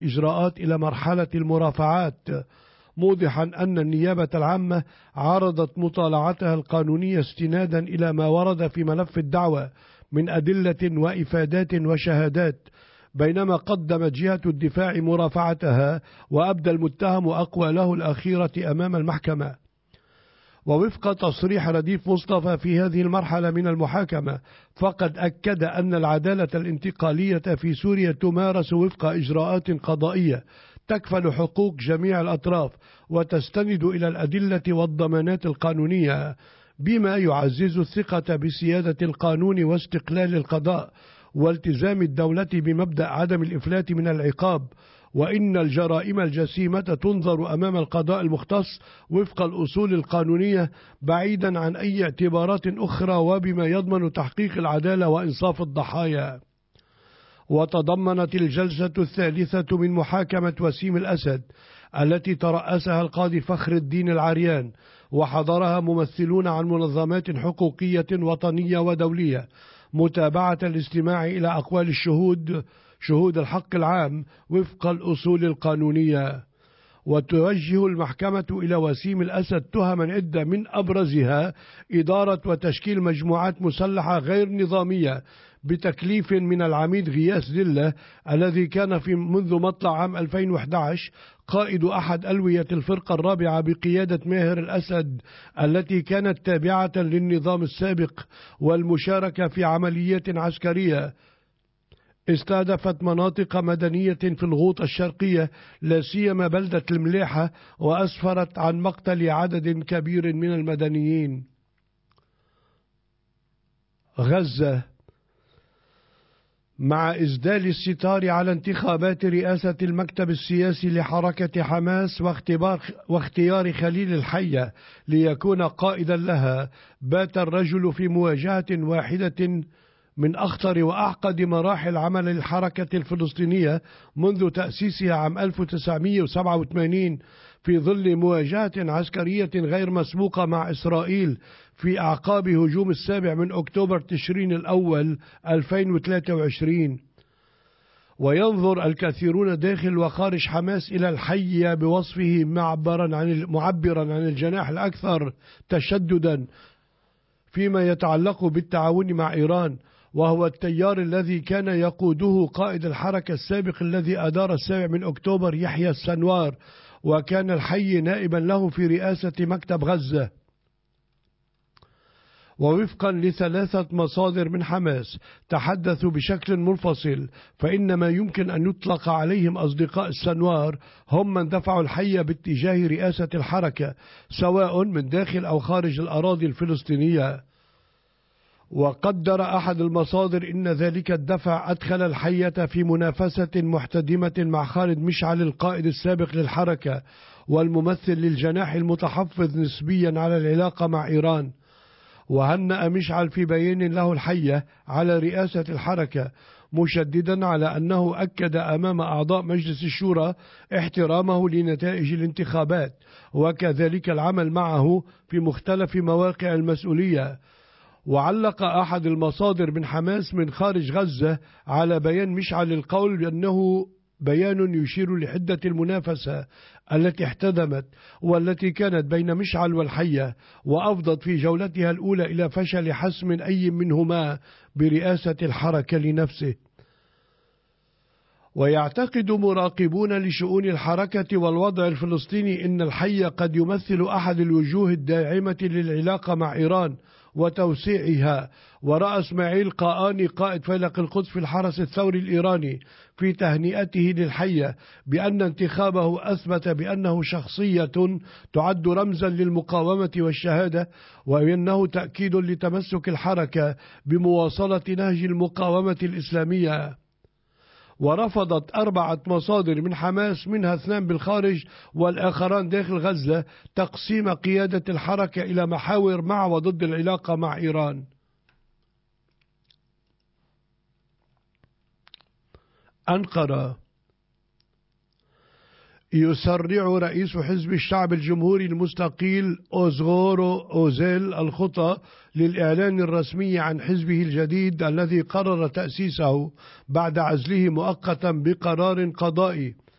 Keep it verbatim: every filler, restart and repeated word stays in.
الإجراءات إلى مرحلة المرافعات، موضحا أن النيابة العامة عرضت مطالعتها القانونية استنادا إلى ما ورد في ملف الدعوى من أدلة وإفادات وشهادات، بينما قدمت جهة الدفاع مرافعتها وأبدى المتهم أقواله الأخيرة أمام المحكمة. ووفق تصريح رديف مصطفى في هذه المرحلة من المحاكمة، فقد أكد أن العدالة الانتقالية في سوريا تمارس وفق إجراءات قضائية تكفل حقوق جميع الأطراف وتستند إلى الأدلة والضمانات القانونية، بما يعزز الثقة بسيادة القانون واستقلال القضاء والتزام الدولة بمبدأ عدم الإفلات من العقاب، وإن الجرائم الجسيمة تنظر أمام القضاء المختص وفق الأصول القانونية بعيدا عن أي اعتبارات أخرى، وبما يضمن تحقيق العدالة وإنصاف الضحايا. وتضمنت الجلسة الثالثة من محاكمة وسيم الأسد التي ترأسها القاضي فخر الدين العريان وحضرها ممثلون عن منظمات حقوقية وطنية ودولية، متابعة الاستماع إلى أقوال الشهود شهود الحق العام وفق الأصول القانونية. وتوجه المحكمة إلى وسيم الأسد تهما عدة من أبرزها إدارة وتشكيل مجموعات مسلحة غير نظامية بتكليف من العميد غياث دلة الذي كان في منذ مطلع عام ألفين وأحد عشر قائد أحد ألوية الفرقة الرابعة بقيادة ماهر الأسد التي كانت تابعة للنظام السابق، والمشاركة في عمليات عسكرية استهدفت مناطق مدنية في الغوطة الشرقية لا سيما بلدة المليحة، وأسفرت عن مقتل عدد كبير من المدنيين. غزة. مع إسدال الستار على انتخابات رئاسة المكتب السياسي لحركة حماس واختبار واختيار خليل الحية ليكون قائدا لها، بات الرجل في مواجهة واحدة من أخطر وأعقد مراحل عمل الحركة الفلسطينية منذ تأسيسها عام ألف وتسعمئة وسبعة وثمانين، في ظل مواجهة عسكرية غير مسبوقة مع إسرائيل في أعقاب هجوم السابع من أكتوبر تشرين الأول ألفين وثلاثة وعشرين. وينظر الكثيرون داخل وخارج حماس إلى الحي بوصفه معبرا عن معبرا عن الجناح الأكثر تشددا فيما يتعلق بالتعاون مع إيران، وهو التيار الذي كان يقوده قائد الحركة السابق الذي أدار السابع من أكتوبر يحيى السنوار، وكان الحي نائبا له في رئاسة مكتب غزة. ووفقا لثلاثة مصادر من حماس تحدثوا بشكل منفصل، فإن ما يمكن أن يطلق عليهم أصدقاء السنوار هم من دفعوا الحي باتجاه رئاسة الحركة سواء من داخل أو خارج الأراضي الفلسطينية. وقدر أحد المصادر إن ذلك الدفع أدخل الحية في منافسة محتدمة مع خالد مشعل القائد السابق للحركة والممثل للجناح المتحفظ نسبيا على العلاقة مع إيران. وهنأ مشعل في بيان له الحية على رئاسة الحركة مشددا على أنه أكد أمام أعضاء مجلس الشورى احترامه لنتائج الانتخابات وكذلك العمل معه في مختلف مواقع المسؤولية. وعلق أحد المصادر من حماس من خارج غزة على بيان مشعل القول بأنه بيان يشير لحدة المنافسة التي احتدمت والتي كانت بين مشعل والحية، وأفضت في جولتها الأولى إلى فشل حسم أي منهما برئاسة الحركة لنفسه. ويعتقد مراقبون لشؤون الحركة والوضع الفلسطيني إن الحي قد يمثل أحد الوجوه الداعمة للعلاقة مع إيران وتوسيعها. ورأى اسماعيل قاآني قائد فيلق القدس في الحرس الثوري الإيراني في تهنئته للحية بأن انتخابه أثبت بأنه شخصية تعد رمزا للمقاومة والشهادة، وأنه تأكيد لتمسك الحركة بمواصلة نهج المقاومة الإسلامية. ورفضت أربعة مصادر من حماس منها اثنان بالخارج والآخران داخل غزة تقسيم قيادة الحركة إلى محاور مع وضد العلاقة مع إيران. أنقرة. يسرع رئيس حزب الشعب الجمهوري المستقيل أوزغورو أوزيل الخطى للإعلان الرسمي عن حزبه الجديد الذي قرر تأسيسه بعد عزله مؤقتا بقرار قضائي